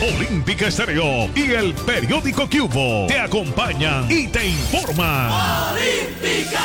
Olímpica Estéreo y el periódico Cubo te acompañan y te informan. ¡Olímpica!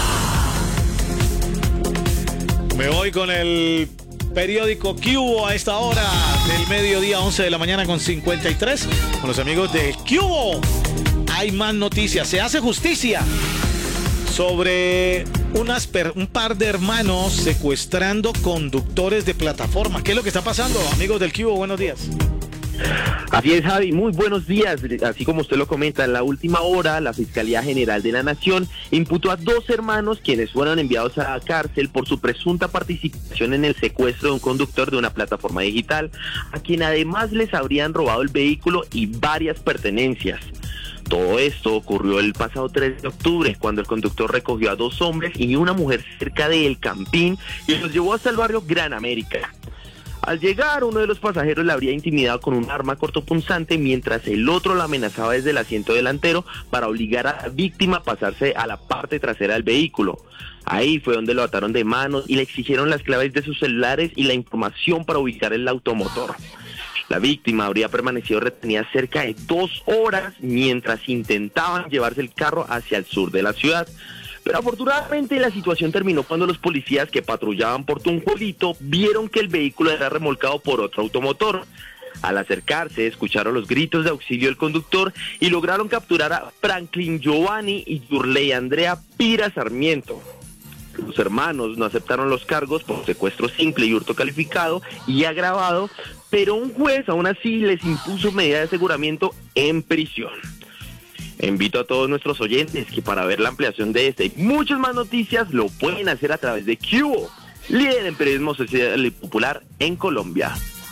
Me voy con el periódico Cubo a esta hora del mediodía, 11 de la mañana con 53, con los amigos de Cubo. Hay más noticias. Se hace justicia sobre un par de hermanos secuestrando conductores de plataforma. ¿Qué es lo que está pasando, amigos del Cubo? Buenos días. Así es, Javi, muy buenos días. Así como usted lo comenta, en la última hora la Fiscalía General de la Nación imputó a 2 hermanos quienes fueron enviados a la cárcel por su presunta participación en el secuestro de un conductor de una plataforma digital, a quien además les habrían robado el vehículo y varias pertenencias. Todo esto ocurrió el pasado 3 de octubre, cuando el conductor recogió a 2 hombres y una mujer cerca de El Campín y los llevó hasta el barrio Gran América. Al llegar, uno de los pasajeros la habría intimidado con un arma cortopunzante, mientras el otro la amenazaba desde el asiento delantero para obligar a la víctima a pasarse a la parte trasera del vehículo. Ahí fue donde lo ataron de manos y le exigieron las claves de sus celulares y la información para ubicar el automotor. La víctima habría permanecido retenida cerca de 2 horas mientras intentaban llevarse el carro hacia el sur de la ciudad. Pero afortunadamente la situación terminó cuando los policías que patrullaban por Tunjuelito vieron que el vehículo era remolcado por otro automotor. Al acercarse, escucharon los gritos de auxilio del conductor y lograron capturar a Franklin Giovanni y Yurley Andrea Pira Sarmiento. Los hermanos no aceptaron los cargos por secuestro simple y hurto calificado y agravado, pero un juez aún así les impuso medida de aseguramiento en prisión. Invito a todos nuestros oyentes que para ver la ampliación de esta y muchas más noticias lo pueden hacer a través de Cubo, líder en periodismo social y popular en Colombia.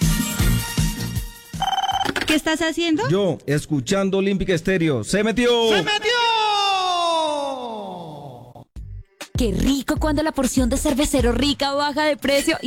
¿Qué estás haciendo? Yo, escuchando Olímpica Estéreo. ¡Se metió! ¡Se metió! Qué rico cuando la porción de Cervecero Rica baja de precio.